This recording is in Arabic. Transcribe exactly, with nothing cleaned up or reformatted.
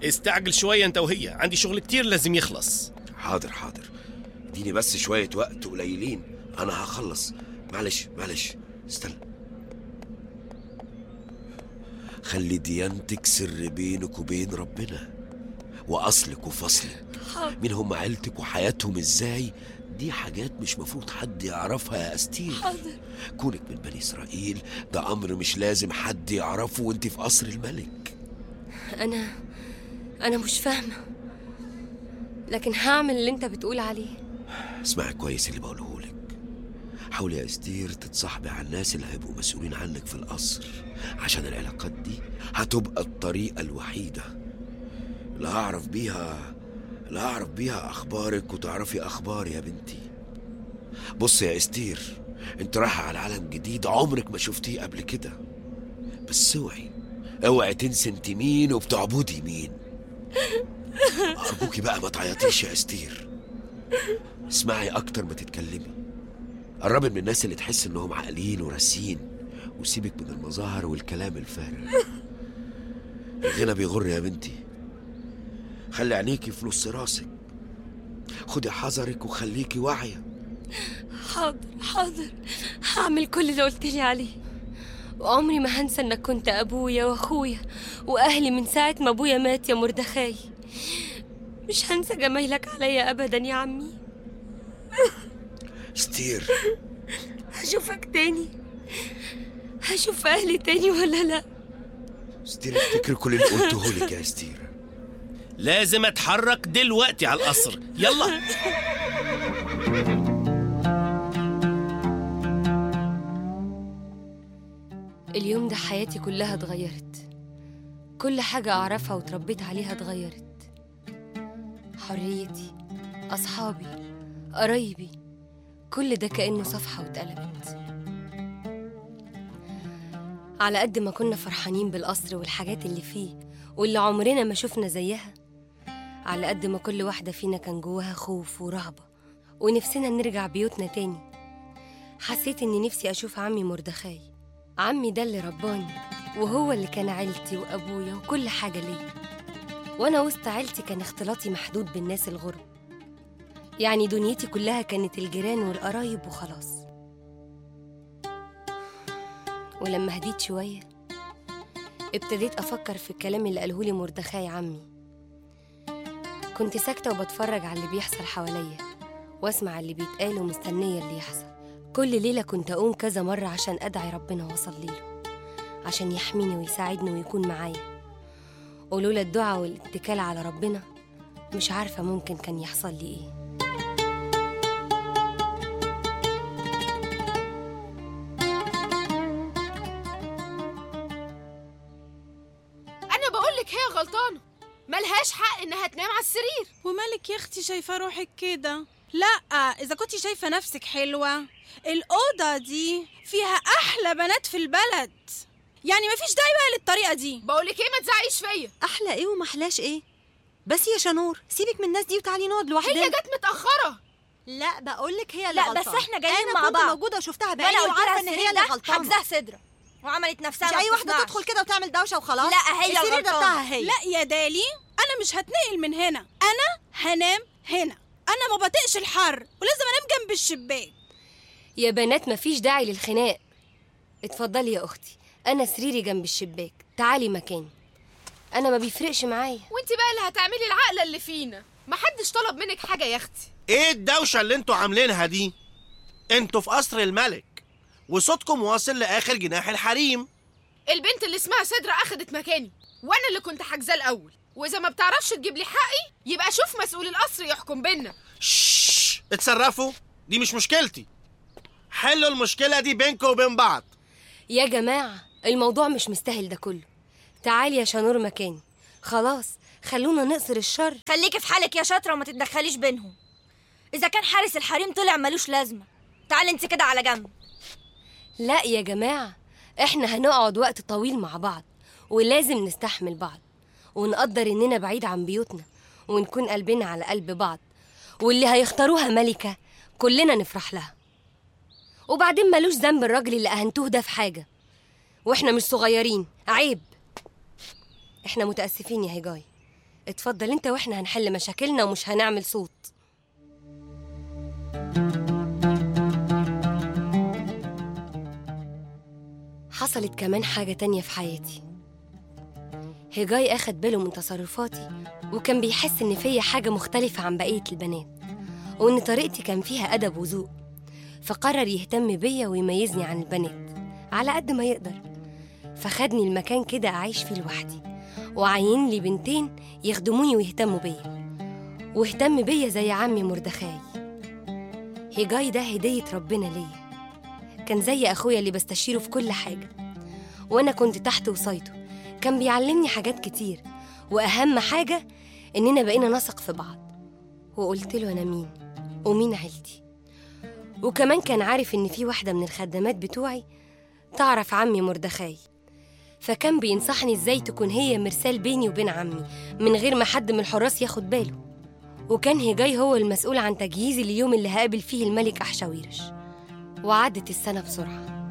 استعجل شوية انت وهي، عندي شغل كتير لازم يخلص. حاضر حاضر، اديني بس شوية وقت قليلين انا هخلص. معلش معلش استنى. خلي ديانتك سر بينك وبين ربنا، واصلك وفصلك، مين هم عيلتك وحياتهم ازاي، دي حاجات مش مفروض حد يعرفها يا أستير. حاضر. كونك من بني إسرائيل ده أمر مش لازم حد يعرفه وانت في قصر الملك. أنا أنا مش فاهمة، لكن هعمل اللي انت بتقول عليه. اسمعي كويس اللي بقوله لك. حاولي يا أستير تتصاحبي على الناس اللي هيبقوا مسؤولين عنك في القصر، عشان العلاقات دي هتبقى الطريقة الوحيدة اللي هعرف بيها اللي هعرف بيها أخبارك وتعرفي أخباري يا بنتي. بص يا أستير، انت رايحة على عالم جديد عمرك ما شفتيه قبل كده، بس اوعي اوعي تنسي انت مين وبتعبدي مين. أرجوكي بقى ما تعيطيش يا أستير، اسمعي أكتر ما تتكلمي، قربي من الناس اللي تحس إنهم عاقلين وراسين، وسيبك من المظاهر والكلام الفارغ. الغنى بيغر يا بنتي، خلي عينيكي في نص راسك، خدي حذرك وخليكي واعية. حاضر حاضر، هعمل كل اللي قلت لي عليه، وعمري ما هنسى انك كنت ابويا واخويا واهلي من ساعة ما ابويا مات يا مردخاي. مش هنسى جمايلك عليا ابدا يا عمي. أستير، هشوفك تاني، هشوف اهلي تاني ولا لا؟ أستير افتكر كل اللي قلته لك يا أستير. لازم اتحرك دلوقتي على القصر، يلا. اليوم ده حياتي كلها اتغيرت، كل حاجة أعرفها وتربيت عليها اتغيرت، حريتي، أصحابي، قرايبي، كل ده كأنه صفحة واتقلبت. على قد ما كنا فرحانين بالقصر والحاجات اللي فيه واللي عمرنا ما شفنا زيها، على قد ما كل واحدة فينا كان جواها خوف ورهبة ونفسنا نرجع بيوتنا تاني. حسيت إني نفسي أشوف عمي مردخاي، عمي ده اللي رباني وهو اللي كان عيلتي وأبويا وكل حاجة ليا، وأنا وسط عيلتي كان اختلاطي محدود بالناس الغرب، يعني دنيتي كلها كانت الجيران والقرايب وخلاص. ولما هديت شوية ابتديت أفكر في الكلام اللي قالهولي مردخاي عمي. كنت ساكتة وبتفرج على اللي بيحصل حواليا واسمع اللي بيتقال ومستنية اللي يحصل. كل ليلة كنت أقوم كذا مرة عشان أدعي ربنا وأصلي له عشان يحميني ويساعدني ويكون معايا، ولولا الدعاء والاتكال على ربنا مش عارفة ممكن كان يحصل لي إيه. أنا بقولك هي غلطانة، ملهاش حق إنها تنام على السرير. ومالك يا أختي شايفة روحك كده؟ لأ، إذا كنتي شايفة نفسك حلوة، الأوضة دي فيها أحلى بنات في البلد، يعني مفيش داعي بقى للطريقة دي. بقولك إيه، ما تزعيش فيا. أحلى إيه ومحلاش إيه؟ بس يا شنور سيبك من الناس دي وتعالي نقعد لوحدنا. هي جت متأخرة. لا بقولك هي اللي لا غلطانة. بس احنا جايين مع بعض. أنا كنت موجودة وشفتها بعيني وعارفة إن هي اللي غلطانة. حجزها صدرة وعملت نفسها مش أي واحدة تدخل كده وتعمل دوشة وخلاص. لا هي السرير ده بتاعها هي. لا يا دالي، أنا مش هتنقل من هنا، أنا هنام هنا، أنا ما بطيقش الحر ولازم أنام جنب الشباك. يا بنات مفيش داعي للخناق، اتفضلي يا أختي، أنا سريري جنب الشباك، تعالي مكاني، أنا ما بيفرقش معايا. وانت بقى اللي هتعملي العقلة اللي فينا، محدش طلب منك حاجة يا أختي. ايه الدوشة اللي انتوا عاملينها دي؟ انتوا في قصر الملك وصوتكم واصل لآخر جناح الحريم. البنت اللي اسمها سدرة أخدت مكاني وأنا اللي كنت حاجزاه الأول، وإذا ما بتعرفش تجيب لي حقي يبقى شوف مسؤول القصر يحكم بينا. شش، اتصرفوا، دي مش مشكلتي، حلوا المشكلة دي بينكم وبين بعض. يا جماعة الموضوع مش مستاهل ده كله، تعالي يا شنور مكاني، خلاص خلونا نقصر الشر. خليكي في حالك يا شاطرة وما تتدخليش بينهم، إذا كان حارس الحريم طلع ملوش لازمة، تعالي انت كده على جنب. لا يا جماعة، احنا هنقعد وقت طويل مع بعض ولازم نستحمل بعض ونقدر اننا بعيد عن بيوتنا ونكون قلبنا على قلب بعض، واللي هيختاروها ملكة كلنا نفرح لها. وبعدين ملوش ذنب الراجل اللي اهنتوه ده في حاجة، واحنا مش صغيرين، عيب. احنا متأسفين يا هجاي، اتفضل انت واحنا هنحل مشاكلنا ومش هنعمل صوت. حصلت كمان حاجة تانية في حياتي. هيجاي أخد باله من تصرفاتي وكان بيحس إن فيا حاجة مختلفة عن بقية البنات، وإن طريقتي كان فيها أدب وذوق، فقرر يهتم بيا ويميزني عن البنات على قد ما يقدر. فخدني المكان كده أعيش فيه لوحدي، وعين لي بنتين يخدموني ويهتموا بيا، واهتم بيا زي عمي مردخاي. هيجاي ده هدية ربنا ليا، كان زي أخويا اللي بستشيره في كل حاجة، وأنا كنت تحت وصايته. كان بيعلمني حاجات كتير، وأهم حاجة إننا بقينا نثق في بعض. وقلت له أنا مين ومين عيلتي. وكمان كان عارف إن في واحدة من الخدامات بتوعي تعرف عمي مردخاي، فكان بينصحني إزاي تكون هي مرسال بيني وبين عمي من غير ما حد من الحراس ياخد باله. وكان هيجاي هو المسؤول عن تجهيزي اليوم اللي هقابل فيه الملك أحشاويرش. وعدت السنة بسرعة،